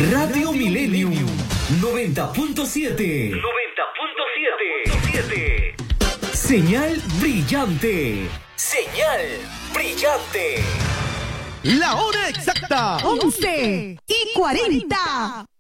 Radio Millennium 90.7. 90.7. Señal brillante. Señal brillante. La hora exacta. 11:40.